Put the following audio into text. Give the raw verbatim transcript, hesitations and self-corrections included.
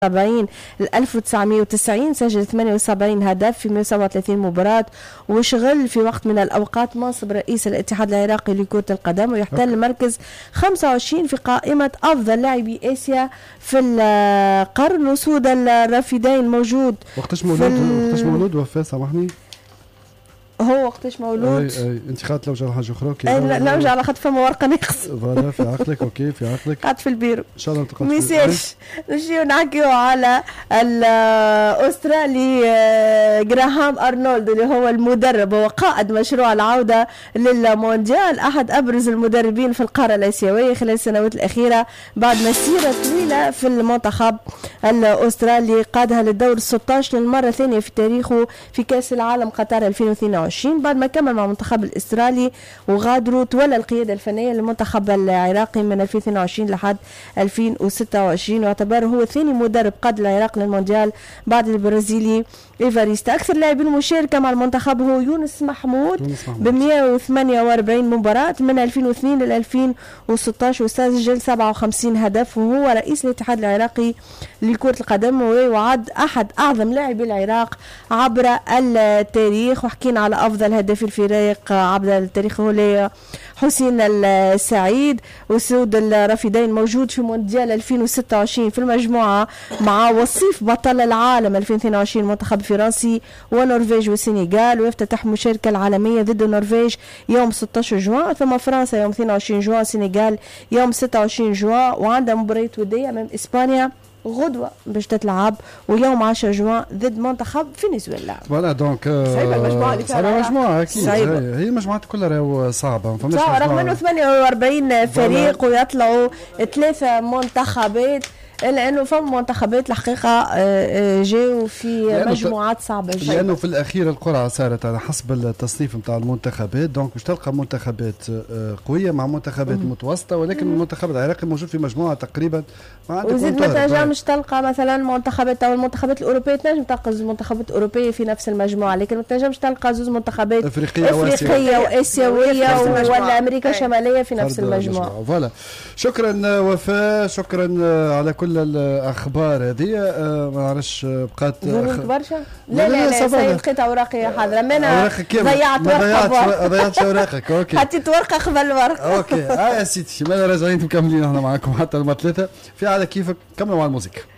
سبعين ل ألف وتسعمائة وتسعين سجل ثمانية وسبعين هدف في مئة وسبعة وثلاثين مباراة، وشغل في وقت من الأوقات منصب رئيس الاتحاد العراقي لكرة القدم، ويحتل المركز خمسة وعشرين في قائمة أفضل لاعبي آسيا في القرن. وسود الرافدين موجود. وقتاش مولود وقتاش مولود وفاة سامحني؟ هو وقتاش مولود؟ اي اي انت خاطر لو جا حاجه اخرى؟ اي لا لو جا على خاطر فما ورقه ناقص فوالا في عقلك. اوكي في عقلك قاعد في البيرو ان شاء الله تلقى. ما يسالش نجيو نحكيو على الاسترالي جراهام ارنولد اللي هو المدرب وقائد مشروع العوده للمونديال، احد ابرز المدربين في القاره الاسيويه خلال السنوات الاخيره بعد مسيره طويله في المنتخب الاسترالي، قادها للدور ستة عشر للمره الثانيه في تاريخه في كاس العالم قطر ألفين واثنين وعشرين. بعد ما كمل مع المنتخب الاسترالي وغادروا تولى القياده الفنيه للمنتخب العراقي من ألفين واثنين وعشرين لحد ألفين وستة وعشرين، ويعتبر هو ثاني مدرب قاد العراق للمونديال بعد البرازيلي إيفاريستا. اكثر لاعبين مشاركه مع المنتخب هو يونس محمود ب مئة وثمانية وأربعين مباراه من ألفين واثنين ل ألفين وستة عشر، وسجل سبعة وخمسين هدف، وهو رئيس الاتحاد العراقي لكرة القدم، ويعد أحد أعظم لاعبي العراق عبر التاريخ. وحكينا على أفضل هدافي الفريق عبر التاريخ هو حسين السعيد. وسود الرافدين موجود في مونديال ألفين وستة وعشرين في المجموعة مع وصيف بطل العالم ألفين واثنين وعشرين منتخب فرنسي ونرويج والسنغال، ويفتتح مشاركة العالمية ضد النرويج يوم ستة عشر جوان، ثم فرنسا يوم اثنين وعشرين جوان، السنغال يوم ستة وعشرين جوان، وعندها مباراة ودية أمام إسبانيا غدوة باش تتلعب، ويوم عشرة جوان ضد منتخب فنزويلا. فوالا دونك صعيبة المجموعة اللي فيها مجموعة أكيد صعيبة. هي المجموعات كلها راهو صعبة صعبة رغم أنه ثمانية وأربعين فريق ويطلعوا ثلاثة منتخبات، إلا أنه فما منتخبات الحقيقة جاوا في مجموعات صعبة جدا، لأنه في الأخير القرعة صارت على حسب التصنيف نتاع المنتخبات، دونك باش تلقى منتخبات قوية مع منتخبات مم. متوسطة، ولكن مم. المنتخب العراقي موجود في مجموعة تقريبا. وزيد ما تنجمش تلقى مثلا منتخبات أو المنتخبات الأوروبية، تنجم تلقى زوج منتخبات أوروبية في نفس المجموعة، لكن ما تنجمش تلقى زوج منتخبات أفريقية, أفريقية وآسيوية ولا أمريكا الشمالية في نفس المجموعة. فوالا شكرا وفاء، شكرا على كل الأخبار هذه. أه ما نعرفش بقات أخ... برشا لا لا لا سيد لقيت اوراقي حاضره، ما انا ضيعت ورقه ضيعت اوراقك. اوكي حطيت ورقه قبل ورقه. اوكي اه يا سيدي، ما راجعين مكملين احنا معاكم حتى الما ثلاثه في على كيفك. كملوا مع الموسيقى.